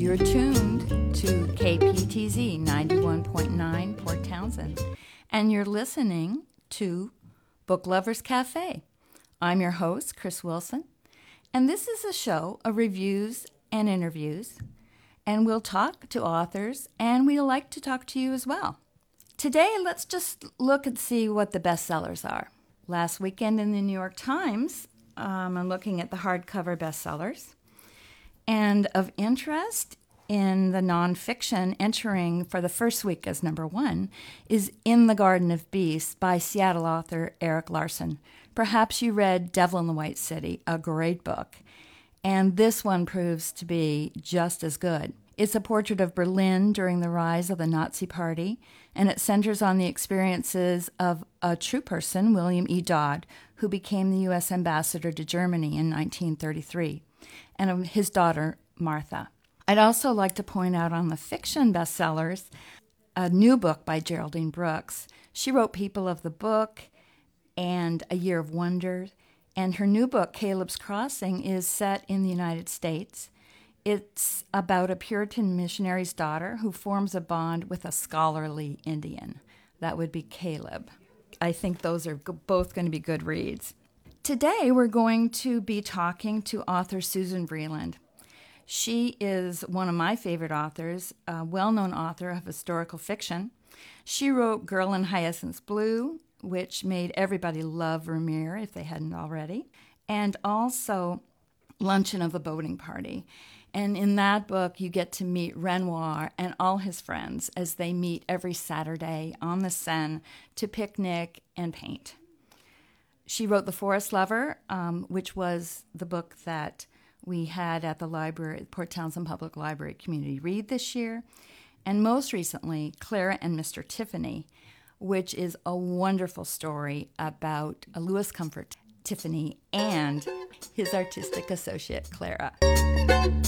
You're tuned to KPTZ 91.9 Port Townsend, and you're listening to Book Lovers Cafe. I'm your host, Chris Wilson, and this is a show of reviews and interviews, and we'll talk to authors, and we'd like to talk to you as well. Today, let's just look and see what the bestsellers are. Last weekend in the New York Times, I'm looking at the hardcover bestsellers. And of interest in the nonfiction, entering for the first week as number one, is In the Garden of Beasts by Seattle author Erik Larson. Perhaps you read Devil in the White City, a great book. And this one proves to be just as good. It's a portrait of Berlin during the rise of the Nazi Party, and it centers on the experiences of a true person, William E. Dodd, who became the U.S. ambassador to Germany in 1933, and of his daughter, Martha. I'd also like to point out on the fiction bestsellers, a new book by Geraldine Brooks. She wrote People of the Book and A Year of Wonder, and her new book, Caleb's Crossing, is set in the United States. It's about a Puritan missionary's daughter who forms a bond with a scholarly Indian. That would be Caleb. I think those are both going to be good reads. Today, we're going to be talking to author Susan Vreeland. She is one of my favorite authors, a well-known author of historical fiction. She wrote Girl in Hyacinth Blue, which made everybody love Vermeer if they hadn't already, and also Luncheon of the Boating Party. And in that book, you get to meet Renoir and all his friends as they meet every Saturday on the Seine to picnic and paint. She wrote The Forest Lover, which was the book that we had at the library, Port Townsend Public Library Community Read this year. And most recently, Clara and Mr. Tiffany, which is a wonderful story about Louis Comfort Tiffany and his artistic associate, Clara.